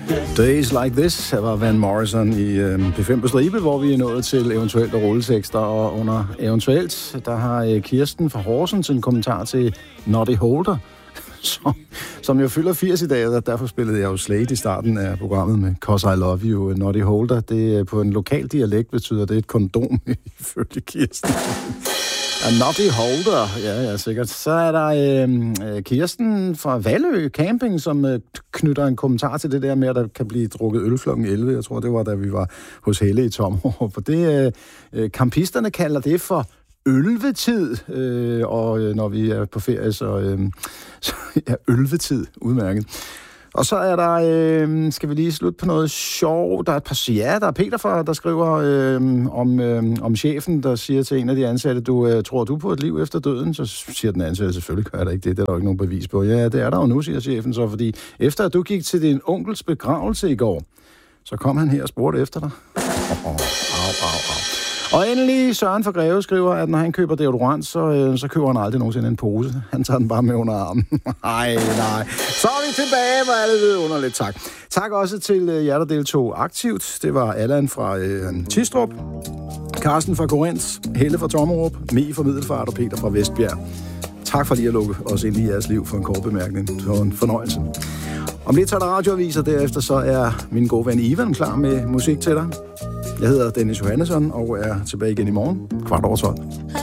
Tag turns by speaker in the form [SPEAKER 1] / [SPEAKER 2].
[SPEAKER 1] Days Like This, her var Van Morrison i P5 på stribe, hvor vi er nået til eventuelt rulletekster, og under eventuelt, der har Kirsten fra Horsens en kommentar til Noddy Holder, som jo fylder 80 i dag, og derfor spillede jeg jo Slade i starten af programmet med 'Cause I Love You'. Noddy Holder, det på en lokal dialekt betyder det et kondom, ifølge Kirsten. Noddy Holder, ja, sikkert. Så er der Kirsten fra Valø Camping, som knytter en kommentar til det der med, at der kan blive drukket øl kl. 11. Jeg tror, det var, da vi var hos Helle i Tommerup. For det, campisterne kalder det for ølvetid, og når vi er på ferie, så ja, ølvetid, udmærket. Og så er der, skal vi lige slutte på noget sjov, der er et par, ja, der er Peter, der skriver om chefen, der siger til en af de ansatte, tror du på et liv efter døden? Så siger den ansatte, selvfølgelig gør jeg da ikke det, det er der jo ikke nogen bevis på. Ja, det er der jo nu, siger chefen så, fordi efter at du gik til din onkels begravelse i går, så kom han her og spurgte efter dig. Au. Og endelig Søren fra Greve skriver, at når han køber deodorant, så køber han aldrig nogensinde en pose. Han tager den bare med under armen. Nej. Så er vi tilbage, hvor er det vidunderligt. Tak. Tak også til jer, der deltog aktivt. Det var Allan fra Tistrup, Carsten fra Korinth, Helle fra Tommerup, Mie fra Middelfart og Peter fra Vestbjerg. Tak for lige at lukke os ind i jeres liv for en kort bemærkning. Det var en fornøjelse. Om lidt tager der radioaviser, derefter så er min gode ven Ivan klar med musik til dig. Jeg hedder Dennis Johannesson og er tilbage igen i morgen, 12:15.